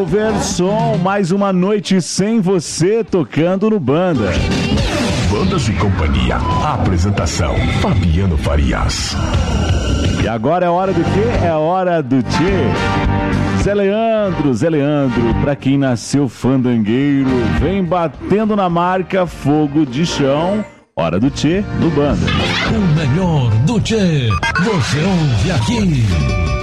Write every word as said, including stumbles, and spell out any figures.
Overson, mais uma noite sem você tocando no Banda. Bandas e Companhia. Apresentação: Fabiano Farias. E agora é hora do quê? É hora do Tchê. Zé Leandro, Zé Leandro, pra quem nasceu fandangueiro, vem batendo na marca Fogo de Chão. Hora do Tchê no Banda. O melhor do Tchê, você ouve aqui.